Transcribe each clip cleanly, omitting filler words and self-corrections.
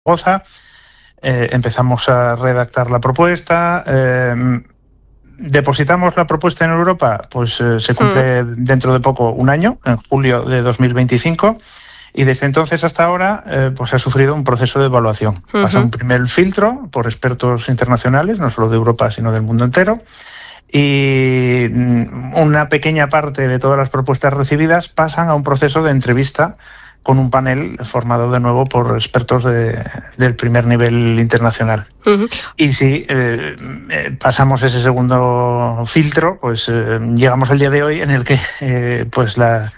Zaragoza. Empezamos a redactar la propuesta. Depositamos la propuesta en Europa, pues se cumple dentro de poco un año, en julio de 2025. Y desde entonces hasta ahora pues ha sufrido un proceso de evaluación. Pasa un primer filtro por expertos internacionales, no solo de Europa, sino del mundo entero. Y una pequeña parte de todas las propuestas recibidas pasan a un proceso de entrevista con un panel formado de nuevo por expertos del primer nivel internacional. Y si pasamos ese segundo filtro, pues llegamos al día de hoy en el que pues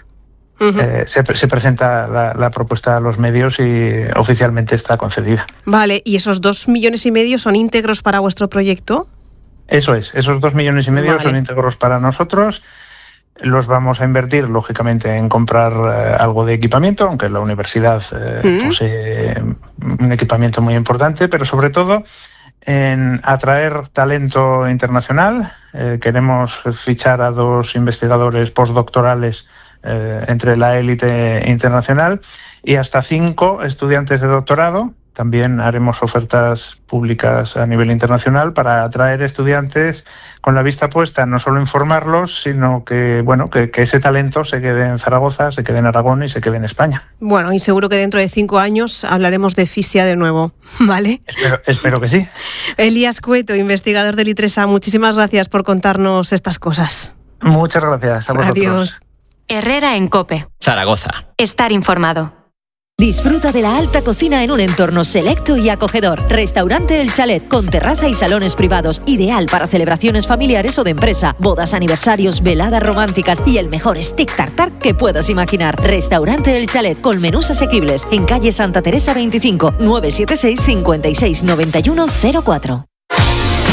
se presenta la propuesta a los medios y oficialmente está concedida. Vale, ¿y esos 2,5 millones son íntegros para vuestro proyecto? Eso es, esos 2,5 millones son íntegros para nosotros. Los vamos a invertir, lógicamente, en comprar algo de equipamiento, aunque la universidad posee un equipamiento muy importante, pero sobre todo en atraer talento internacional. Queremos fichar a 2 investigadores postdoctorales entre la élite internacional y hasta 5 estudiantes de doctorado. También haremos ofertas públicas a nivel internacional para atraer estudiantes con la vista puesta no solo en formarlos, sino que ese talento se quede en Zaragoza, se quede en Aragón y se quede en España. Bueno, y seguro que dentro de 5 años hablaremos de fisia de nuevo, ¿vale? Espero que sí. Elías Cueto, investigador del ITRESA, muchísimas gracias por contarnos estas cosas. Muchas gracias a vosotros. Adiós. Herrera en COPE. Zaragoza. Estar informado. Disfruta de la alta cocina en un entorno selecto y acogedor. Restaurante El Chalet, con terraza y salones privados, ideal para celebraciones familiares o de empresa, bodas, aniversarios, veladas románticas y el mejor steak tartar que puedas imaginar. Restaurante El Chalet, con menús asequibles, en calle Santa Teresa 25, 976 56 91 04.